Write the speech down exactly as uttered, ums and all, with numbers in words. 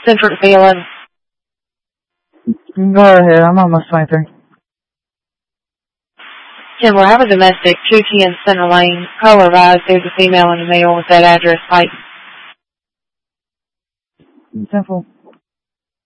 Central to B eleven. Go ahead, I'm almost twenty-three. ten, we'll have a domestic, two ten Center Lane, color rise. There's a female and a male with that address type. Simple.